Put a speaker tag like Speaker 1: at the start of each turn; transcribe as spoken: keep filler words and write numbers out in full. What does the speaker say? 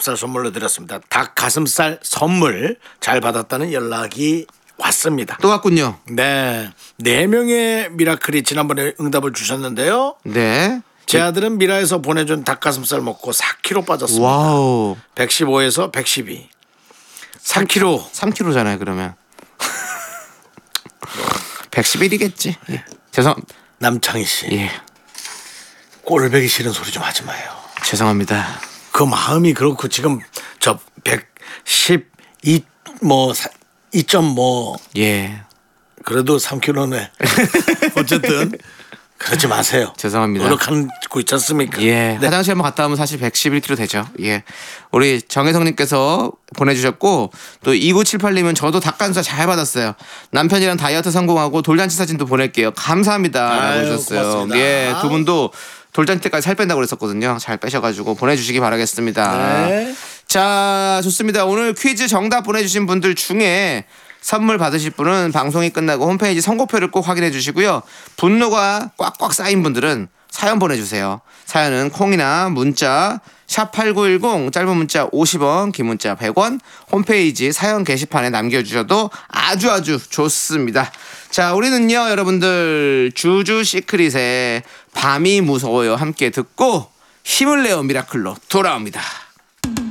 Speaker 1: 가슴살 선물로 드렸습니다. 닭 가슴살 선물 잘 받았다는 연락이 왔습니다.
Speaker 2: 또 왔군요.
Speaker 1: 네, 네 명의 미라클이 지난번에 응답을 주셨는데요.
Speaker 2: 네.
Speaker 1: 제 아들은 미라에서 보내준 닭가슴살 먹고 사 킬로그램 빠졌습니다.
Speaker 2: 와우.
Speaker 1: 백십오에서 백십이. 삼 킬로그램.
Speaker 2: 삼 킬로그램잖아요, 그러면. 백십일이겠지. 예. 죄송.
Speaker 1: 남창희 씨.
Speaker 2: 예.
Speaker 1: 꼴배기 싫은 소리 좀 하지 마요.
Speaker 2: 죄송합니다.
Speaker 1: 그 마음이 그렇고 지금 저 백십이 뭐 이 점 뭐
Speaker 2: 예.
Speaker 1: 그래도 삼 킬로그램네. 어쨌든 그러지 마세요.
Speaker 2: 죄송합니다.
Speaker 1: 노력하고 있지 않습니까?
Speaker 2: 예.
Speaker 1: 네.
Speaker 2: 화장실 한번 갔다 오면 사실 백십일 킬로그램 되죠. 예. 우리 정혜성님께서 보내주셨고 또 이구칠팔님은 저도 닭가슴살 잘 받았어요. 남편이랑 다이어트 성공하고 돌잔치 사진도 보낼게요. 감사합니다. 라고 해주셨어요.
Speaker 1: 고맙습니다.
Speaker 2: 예. 두 분도 돌잔치 때까지 살 뺀다고 그랬었거든요. 잘 빼셔가지고 보내주시기 바라겠습니다.
Speaker 1: 네.
Speaker 2: 자, 좋습니다. 오늘 퀴즈 정답 보내주신 분들 중에 선물 받으실 분은 방송이 끝나고 홈페이지 선고표를 꼭 확인해 주시고요. 분노가 꽉꽉 쌓인 분들은 사연 보내주세요. 사연은 콩이나 문자 샵팔구일공, 짧은 문자 오십 원, 긴 문자 백 원, 홈페이지 사연 게시판에 남겨주셔도 아주 아주 좋습니다. 자, 우리는요 여러분들 주주 시크릿의 밤이 무서워요 함께 듣고 힘을 내어 미라클로 돌아옵니다.